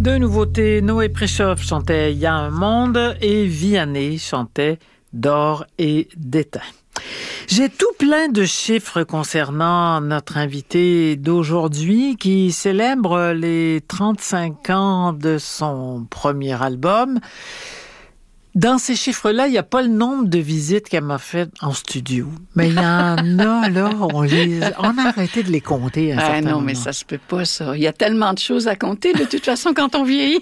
Deux nouveautés, Noé Préchoff chantait « Il y a un monde » et Vianney chantait « D'or et d'étain ». J'ai tout plein de chiffres concernant notre invité d'aujourd'hui qui célèbre les 35 ans de son premier album. Dans ces chiffres-là, il n'y a pas le nombre de visites qu'elle m'a faites en studio. Mais il y en a, là, on a arrêté de les compter. Non, mais ça se peut pas, ça. Il y a tellement de choses à compter, de toute façon, quand on vieillit.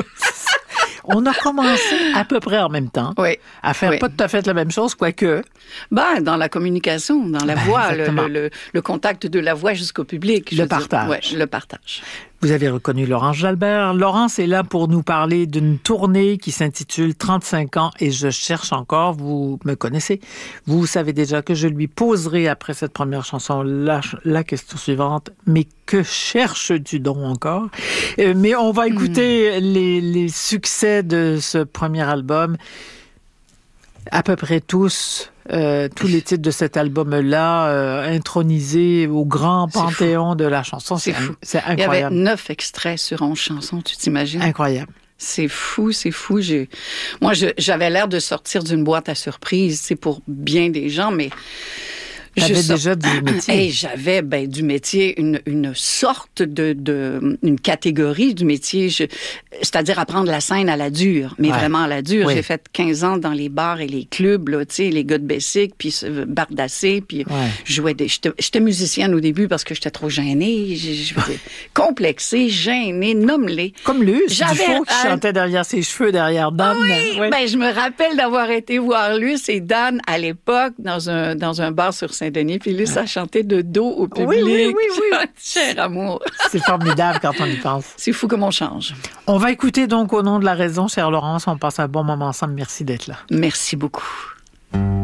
On a commencé à peu près en même temps à faire pas tout à fait la même chose, quoique. Dans la communication, dans la voix, le contact de la voix jusqu'au public. Le partage. Le partage. Vous avez reconnu Laurence Jalbert. Laurence est là pour nous parler d'une tournée qui s'intitule 35 ans et je cherche encore. Vous me connaissez. Vous savez déjà que je lui poserai après cette première chanson la question suivante. Mais que cherches-tu donc encore? Mais on va écouter les succès de ce premier album. À peu près tous les titres de cet album-là intronisés au grand panthéon de la chanson. C'est fou. C'est incroyable. Il y avait 9 extraits sur 11 chansons, tu t'imagines? Incroyable. C'est fou, c'est fou. Moi, j'avais l'air de sortir d'une boîte à surprise, c'est pour bien des gens, mais... J'avais déjà du métier. J'avais du métier, une sorte une catégorie du métier, c'est-à-dire apprendre la scène à la dure, mais vraiment à la dure. Oui. J'ai fait 15 ans dans les bars et les clubs, là, tu sais, les gars de Bessic, puis Bardacé, puis je jouais j'étais musicienne au début parce que j'étais trop gênée, complexée, gênée, nomme-les. Comme Luce Dufault qui chantait derrière ses cheveux, derrière Dan. Oui. Je me rappelle d'avoir été voir Luce et Dan à l'époque dans un bar sur Saint-Denis, puis Luce a chanté de dos au public. Oui. Cher amour. C'est formidable quand on y pense. C'est fou comme on change. On va écouter donc Au nom de la raison, chère Laurence. On passe un bon moment ensemble. Merci d'être là. Merci beaucoup.